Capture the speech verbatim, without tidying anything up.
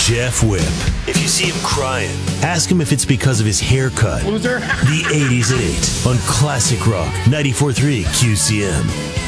Jeff Whip. If you see him crying, ask him if it's because of his haircut. Loser. The eighties at eight on Classic Rock ninety-four point three Q C M.